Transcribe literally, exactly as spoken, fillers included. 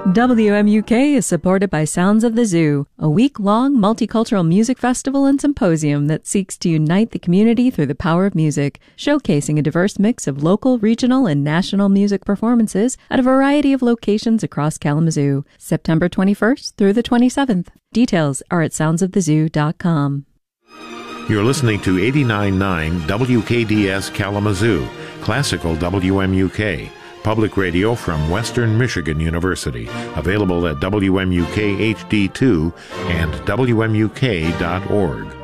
W M U K is supported by Sounds of the Zoo, a week-long multicultural music festival and symposium that seeks to unite the community through the power of music, showcasing a diverse mix of local, regional, and national music performances at a variety of locations across Kalamazoo, September twenty-first through the twenty-seventh. Details are at sounds of the zoo dot com. You're listening to eighty-nine point nine W K D S Kalamazoo, classical W M U K. Public radio from Western Michigan University, available at W M U K H D two and W M U K dot org.